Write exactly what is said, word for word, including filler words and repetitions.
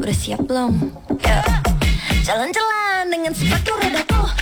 Udah siap belum? Yeah. Jalan-jalan dengan sepatu rodaku.